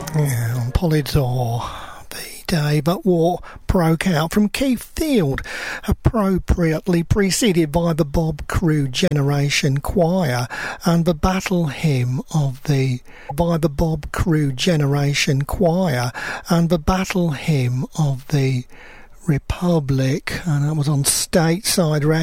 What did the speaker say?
Yeah, on Polydor, the day but war broke out from Keith Field, appropriately preceded by the Bob Crew Generation Choir and the Battle Hymn of the Republic, and that was on Stateside Records.